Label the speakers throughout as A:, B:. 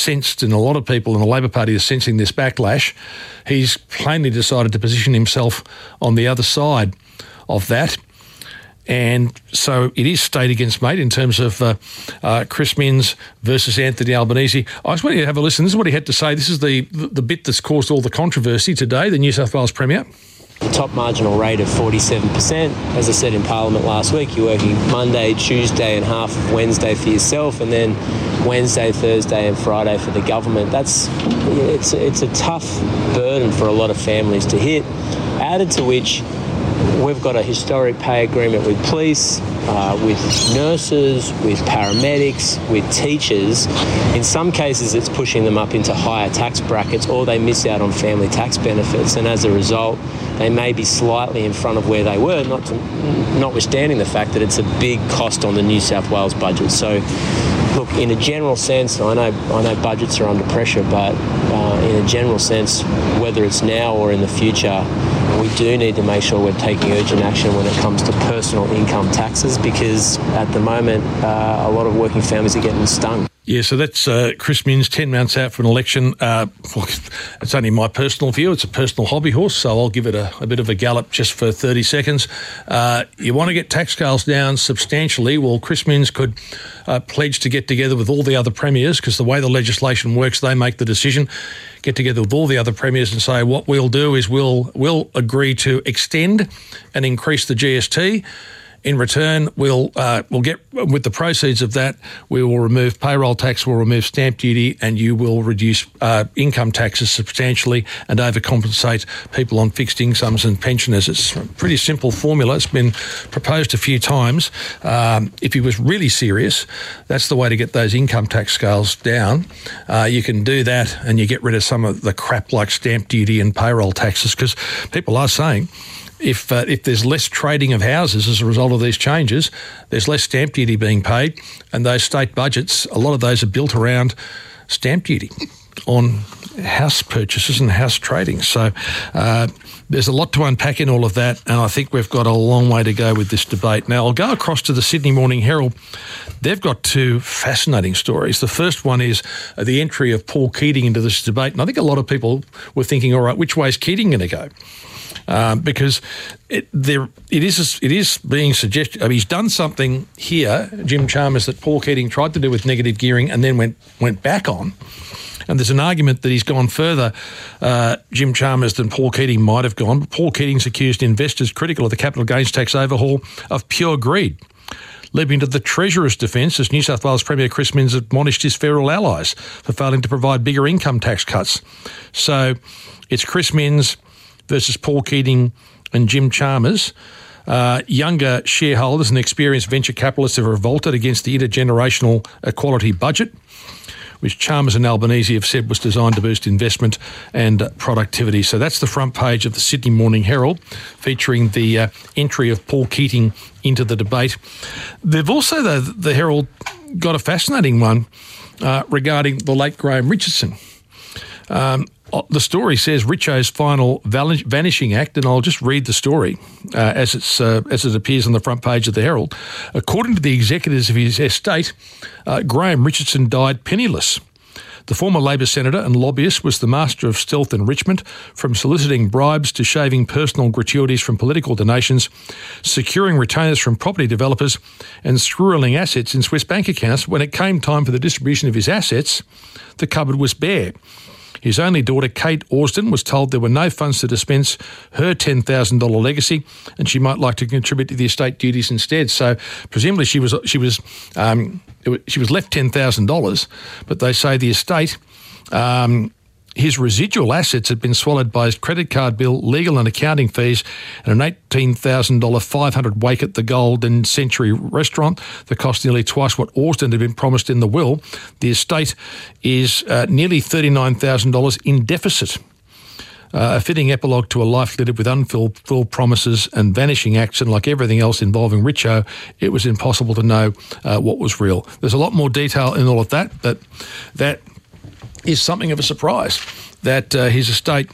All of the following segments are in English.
A: sensed, and a lot of people in the Labor Party are sensing this backlash, he's plainly decided to position himself on the other side of that. And so it is state against mate in terms of Chris Minns versus Anthony Albanese. I just want you to have a listen. This is what he had to say. This is the bit that's caused all the controversy today, the New South Wales Premier.
B: The top marginal rate of 47%. As I said in Parliament last week, you're working Monday, Tuesday and half of Wednesday for yourself, and then Wednesday, Thursday and Friday for the government. It's a tough burden for a lot of families to hit, added to which we've got a historic pay agreement with police, with nurses, with paramedics, with teachers. In some cases, it's pushing them up into higher tax brackets, or they miss out on family tax benefits. And as a result, they may be slightly in front of where they were, notwithstanding the fact that it's a big cost on the New South Wales budget. So, look, in a general sense, I know budgets are under pressure, but in a general sense, whether it's now or in the future, we do need to make sure we're taking urgent action when it comes to personal income taxes, because at the moment, a lot of working families are getting stung.
A: Yeah, so that's Chris Minns, 10 months out for an election. It's only my personal view. It's a personal hobby horse, so I'll give it a bit of a gallop just for 30 seconds. You want to get tax scales down substantially? Well, Chris Minns could pledge to get together with all the other premiers, because the way the legislation works, they make the decision. Get together with all the other premiers and say, what we'll do is we'll agree to extend and increase the GST. In return, we'll get, with the proceeds of that, we will remove payroll tax, we'll remove stamp duty, and you will reduce income taxes substantially and overcompensate people on fixed incomes and pensioners. It's a pretty simple formula. It's been proposed a few times. If he was really serious, that's the way to get those income tax scales down. You can do that and you get rid of some of the crap like stamp duty and payroll taxes, because people are saying, if there's less trading of houses as a result of these changes, there's less stamp duty being paid, and those state budgets, a lot of those are built around stamp duty on house purchases and house trading. So there's a lot to unpack in all of that, and I think we've got a long way to go with this debate. Now, I'll go across to the Sydney Morning Herald. They've got two fascinating stories. The first one is the entry of Paul Keating into this debate, and I think a lot of people were thinking, all right, which way is Keating going to go? Because it is being suggested. I mean, he's done something here, Jim Chalmers, that Paul Keating tried to do with negative gearing and then went back on. And there's an argument that he's gone further, Jim Chalmers, than Paul Keating might have gone. But Paul Keating's accused investors critical of the capital gains tax overhaul of pure greed, leaping to the Treasurer's defence as New South Wales Premier Chris Minns admonished his federal allies for failing to provide bigger income tax cuts. So it's Chris Minns versus Paul Keating and Jim Chalmers. Younger shareholders and experienced venture capitalists have revolted against the intergenerational equality budget, which Chalmers and Albanese have said was designed to boost investment and productivity. So that's the front page of the Sydney Morning Herald, featuring the entry of Paul Keating into the debate. They've also, though, the Herald got a fascinating one regarding the late Graham Richardson. The story says Richo's final vanishing act, and I'll just read the story as it appears on the front page of the Herald. According to the executives of his estate, Graham Richardson died penniless. The former Labor senator and lobbyist was the master of stealth enrichment, from soliciting bribes to shaving personal gratuities from political donations, securing retainers from property developers, and squirreling assets in Swiss bank accounts. When it came time for the distribution of his assets, the cupboard was bare. His only daughter, Kate Orsden, was told there were no funds to dispense her $10,000 legacy, and she might like to contribute to the estate duties instead. So presumably she was left $10,000, but they say the estate, his residual assets had been swallowed by his credit card bill, legal and accounting fees, and an $18,000 500 wake at the Golden Century restaurant that cost nearly twice what Orsden had been promised in the will. The estate is nearly $39,000 in deficit. A fitting epilogue to a life littered with unfulfilled promises and vanishing acts, and like everything else involving Richo, it was impossible to know what was real. There's a lot more detail in all of that, but that is something of a surprise that his estate,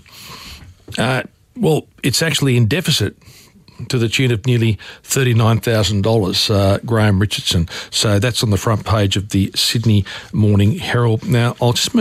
A: it's actually in deficit to the tune of nearly $39,000, Graham Richardson. So that's on the front page of the Sydney Morning Herald. Now, I'll just